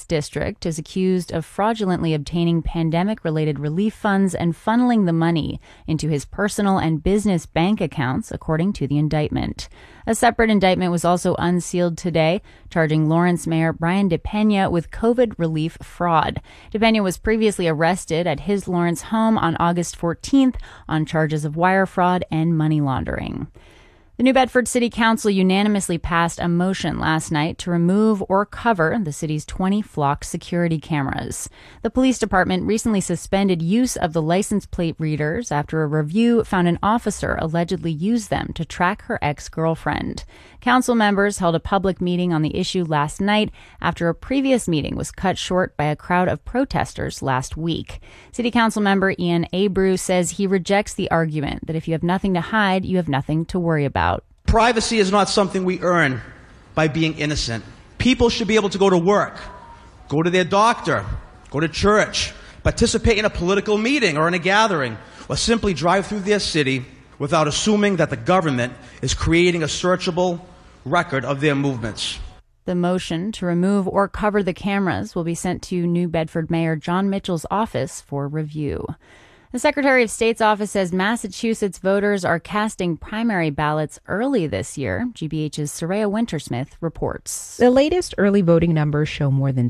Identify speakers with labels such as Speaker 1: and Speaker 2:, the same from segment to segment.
Speaker 1: Business District is accused of fraudulently obtaining pandemic-related relief funds and funneling the money into his personal and business bank accounts, according to the indictment. A separate indictment was also unsealed today, charging Lawrence Mayor Brian DePena with COVID relief fraud. DePena was previously arrested at his Lawrence home on August 14th on charges of wire fraud and money laundering. The New Bedford City Council unanimously passed a motion last night to remove or cover the city's 20 flock security cameras. The police department recently suspended use of the license plate readers after a review found an officer allegedly used them to track her ex-girlfriend. Council members held a public meeting on the issue last night after a previous meeting was cut short by a crowd of protesters last week. City Council member Ian Abreu says he rejects the argument that if you have nothing to hide, you have nothing to worry about.
Speaker 2: Privacy is not something we earn by being innocent. People should be able to go to work, go to their doctor, go to church, participate in a political meeting or in a gathering, or simply drive through their city without assuming that the government is creating a searchable record of their movements.
Speaker 1: The motion to remove or cover the cameras will be sent to New Bedford Mayor John Mitchell's office for review. The Secretary of State's office says Massachusetts voters are casting primary ballots early this year. GBH's Soraya Wintersmith reports.
Speaker 3: The latest early voting numbers show more than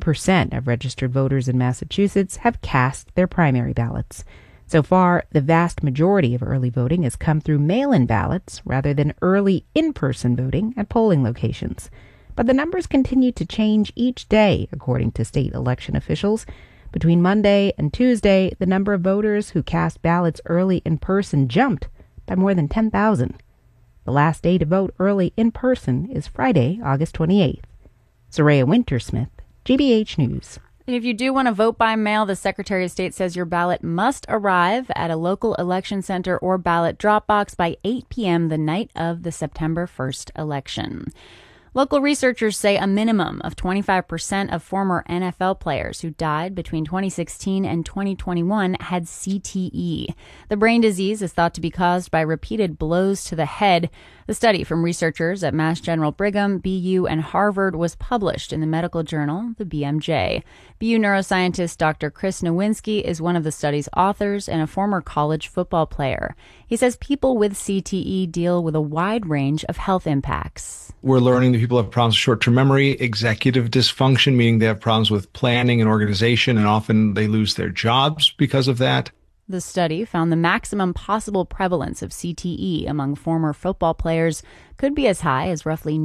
Speaker 3: 7% of registered voters in Massachusetts have cast their primary ballots. So far, the vast majority of early voting has come through mail-in ballots rather than early in-person voting at polling locations. But the numbers continue to change each day, according to state election officials. Between Monday and Tuesday, the number of voters who cast ballots early in person jumped by more than 10,000. The last day to vote early in person is Friday, August 28th. Soraya Wintersmith, GBH News.
Speaker 1: And if you do want to vote by mail, the Secretary of State says your ballot must arrive at a local election center or ballot drop box by 8 p.m. the night of the September 1st election. Local researchers say a minimum of 25% of former NFL players who died between 2016 and 2021 had CTE. The brain disease is thought to be caused by repeated blows to the head. The study from researchers at Mass General Brigham, BU, and Harvard was published in the medical journal, the BMJ. BU neuroscientist Dr. Chris Nowinski is one of the study's authors and a former college football player. He says people with CTE deal with a wide range of health impacts.
Speaker 4: We're learning that people have problems with short-term memory, executive dysfunction, meaning they have problems with planning and organization, and often they lose their jobs because of that.
Speaker 1: The study found the maximum possible prevalence of CTE among former football players could be as high as roughly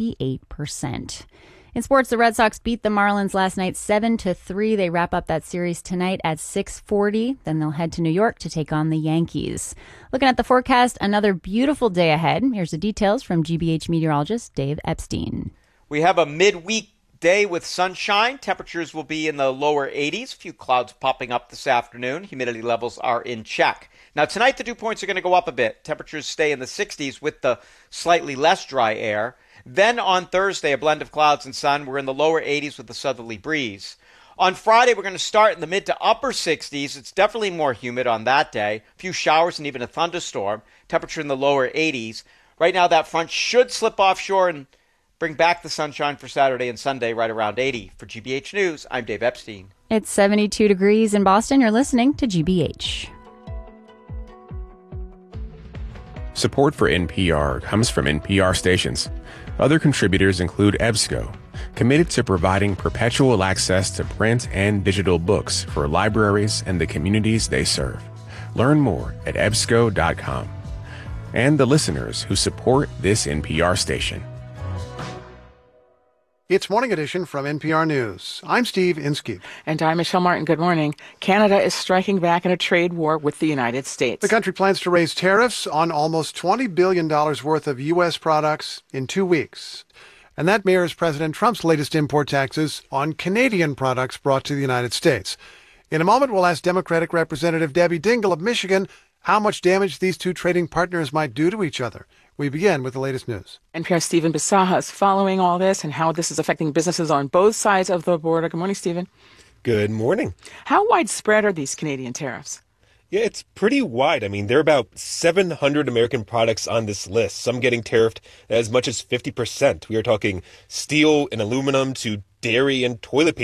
Speaker 1: 98%. In sports, the Red Sox beat the Marlins last night 7-3. They wrap up that series tonight at 6:40. Then they'll head to New York to take on the Yankees. Looking at the forecast, another beautiful day ahead. Here's the details from GBH meteorologist Dave Epstein.
Speaker 5: We have a midweek day with sunshine. Temperatures will be in the lower 80s. A few clouds popping up this afternoon. Humidity levels are in check. Now, tonight the dew points are going to go up a bit. Temperatures stay in the 60s with the slightly less dry air. Then on Thursday, a blend of clouds and sun. We're in the lower 80s with a southerly breeze. On Friday, we're going to start in the mid to upper 60s. It's definitely more humid on that day. A few showers and even a thunderstorm. Temperature in the lower 80s. Right now, that front should slip offshore and bring back the sunshine for Saturday and Sunday right around 80. For GBH News, I'm Dave Epstein.
Speaker 1: It's 72 degrees in Boston. You're listening to GBH.
Speaker 6: Support for NPR comes from NPR stations. Other contributors include EBSCO, committed to providing perpetual access to print and digital books for libraries and the communities they serve. Learn more at ebsco.com. And the listeners who support this NPR station.
Speaker 7: It's Morning Edition from NPR News. I'm Steve Inskeep.
Speaker 8: And I'm Michelle Martin. Good morning. Canada is striking back in a trade war with the United States.
Speaker 7: The country plans to raise tariffs on almost $20 billion worth of U.S. products in 2 weeks. And that mirrors President Trump's latest import taxes on Canadian products brought to the United States. In a moment, we'll ask Democratic Representative Debbie Dingell of Michigan how much damage these two trading partners might do to each other. We begin with the latest news.
Speaker 8: NPR's Stephen Bisaha is following all this and how this is affecting businesses on both sides of the border. Good morning, Stephen.
Speaker 9: Good morning.
Speaker 8: How widespread are these Canadian tariffs?
Speaker 9: Yeah, it's pretty wide. I mean, there are about 700 American products on this list, some getting tariffed as much as 50%. We are talking steel and aluminum to dairy and toilet paper.